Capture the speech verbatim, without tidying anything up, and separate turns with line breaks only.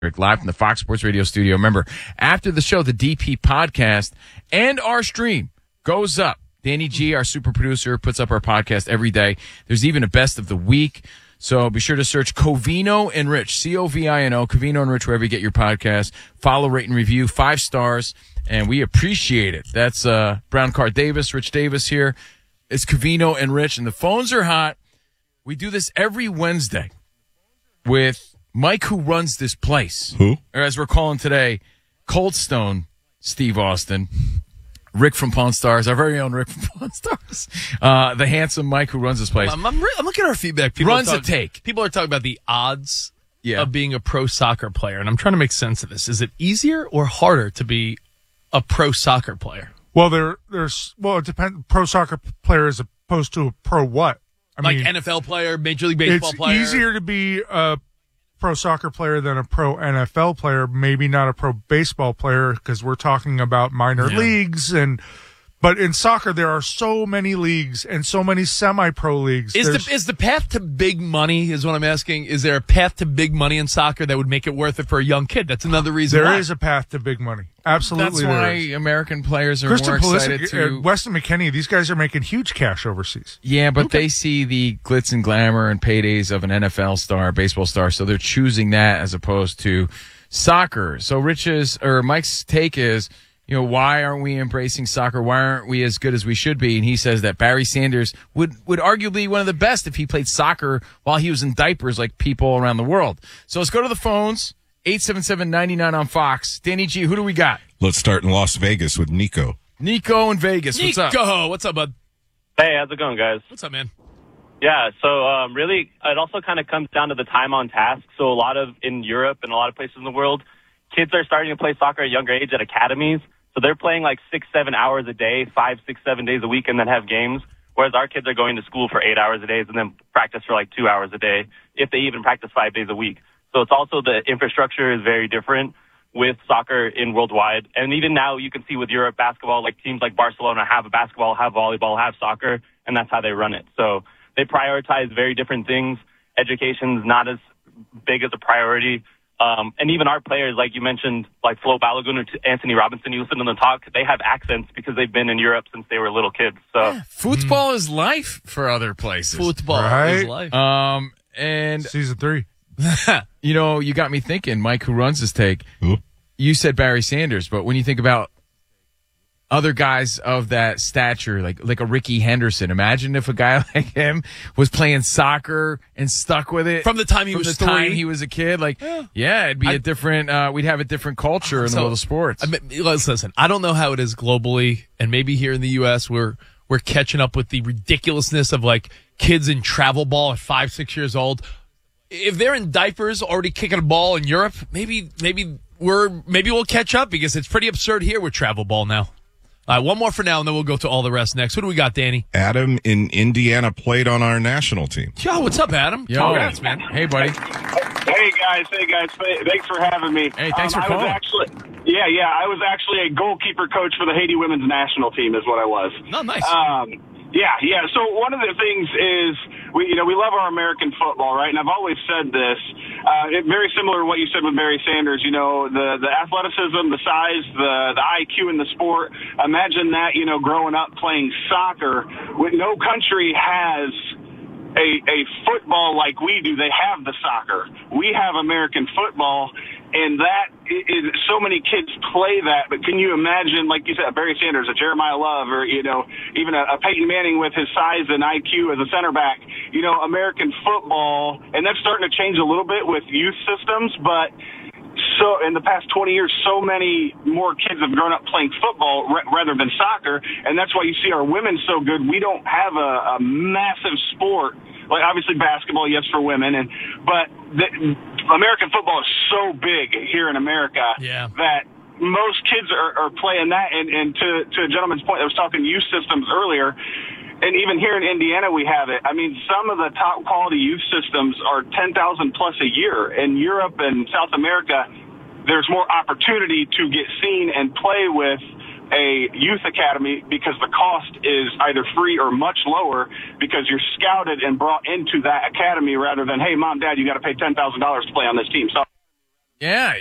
live from the Fox Sports Radio studio. Remember, after the show, the D P podcast and our stream goes up. Danny G, our super producer, puts up our podcast every day. There's even a best of the week. So be sure to search Covino and Rich, C O V I N O, Covino and Rich, wherever you get your podcast. Follow, rate, and review, five stars, and we appreciate it. That's uh, Brown Card Davis, Rich Davis here. It's Covino and Rich, and the phones are hot. We do this every Wednesday with Mike, who runs this place.
Who?
Or as we're calling today, Cold Stone Steve Austin. Rick from Pawn Stars, our very own Rick from Pawn Stars. Uh, the handsome Mike who runs this place.
I'm, I'm, re- I'm looking at our feedback. People
Runs
are
a
talking,
take.
People are talking about the odds
Yeah.
of being a pro soccer player, and I'm trying to make sense of this. Is it easier or harder to be a pro soccer player?
Well, there, there's well, it depends. Pro soccer player as opposed to a pro what? I
Like
mean,
N F L player, Major League Baseball
it's
player?
easier to be a pro soccer player than a pro N F L player. Maybe not a pro baseball player because we're talking about minor
Yeah.
leagues and. But in soccer, there are so many leagues and so many semi-pro leagues.
Is
There's-
the is the path to big money, is what I'm asking, is there a path to big money in soccer that would make it worth it for a young kid? That's another reason
There
why.
is a path to big money. Absolutely,
That's
there
why
is.
American players are
Kristen
more excited
Pulisic,
to...
uh, Weston McKennie, these guys are making huge cash overseas.
Yeah, but they see the glitz and glamour and paydays of an N F L star, baseball star, so they're choosing that as opposed to soccer. So Rich's or Mike's take is, you know, why aren't we embracing soccer? Why aren't we as good as we should be? And he says that Barry Sanders would, would arguably be one of the best if he played soccer while he was in diapers like people around the world. So let's go to the phones. eight seven seven, nine nine on Fox. Danny G, who do we got?
Let's start in Las Vegas with Nico.
Nico in Vegas. What's up?
Nico, what's up, bud?
Hey, how's it going, guys?
What's up, man?
Yeah, so um, really, it also kind of comes down to the time on task. So a lot of, in Europe and a lot of places in the world, kids are starting to play soccer at a younger age at academies. So they're playing like six, seven hours a day, five, six, seven days a week, and then have games. Whereas our kids are going to school for eight hours a day and then practice for like two hours a day, if they even practice five days a week. So it's also the infrastructure is very different with soccer in worldwide. And even now you can see with Europe basketball, like teams like Barcelona have a basketball, have volleyball, have soccer, and that's how they run it. So they prioritize very different things. Education's not as big as a priority. Um, and even our players, like you mentioned, like Flo Balogun or Anthony Robinson, you listen to them talk, they have accents because they've been in Europe since they were little kids. So
Yeah, football is life for other places.
Football
Right.
is life.
Um, and
Season three.
you know, you got me thinking, Mike, who runs this take,
Who?
you said Barry Sanders, but when you think about other guys of that stature, like like a Ricky Henderson, imagine if a guy like him was playing soccer and stuck with it
From the time he
from
was
the time
three.
he was a kid. Like, yeah, it'd be a different. Uh, we'd have a different culture in
So,
the world of sports.
I mean, let's listen. I don't know how it is globally, and maybe here in the U S we're we're catching up with the ridiculousness of like kids in travel ball at five, six years old. If they're in diapers already kicking a ball in Europe, maybe maybe we're maybe we'll catch up because it's pretty absurd here with travel ball now. All right, one more for now, and then we'll go to all the rest next. Who do we got, Danny?
Adam in Indiana played on our national team.
Yo, what's up, Adam?
Yo,
Congrats, man.
Hey, buddy.
Hey guys, hey guys, thanks for having me.
Hey, thanks
um,
for
I was
calling.
actually, yeah, yeah, I was actually a goalkeeper coach for the Haiti women's national team, is what I was.
Oh, nice.
Um, yeah, yeah. So one of the things is we, you know, we love our American football, right? And I've always said this, uh, it, very similar to what you said with Barry Sanders. You know, the the athleticism, the size, the the I Q in the sport. Imagine that, you know, growing up playing soccer. When no country has a a football like we do. They have the soccer. We have American football, and that is so many kids play that. But can you imagine, like you said, Barry Sanders, a Jeremiah Love, or you know, even a, a Peyton Manning with his size and I Q as a center back? You know, American football, and that's starting to change a little bit with youth systems, but. So in the past twenty years, so many more kids have grown up playing football r- rather than soccer, and that's why you see our women so good. We don't have a, a massive sport, like obviously basketball, yes, for women, and but the, American football is so big here in America
Yeah.
that most kids are, are playing that. And, and to, to a gentleman's point, I was talking youth systems earlier. And even here in Indiana, we have it. I mean, some of the top quality youth systems are ten thousand plus a year. In Europe and South America, there's more opportunity to get seen and play with a youth academy because the cost is either free or much lower because you're scouted and brought into that academy rather than, hey, mom, dad, you got to pay ten thousand dollars to play on this team. So
Yeah.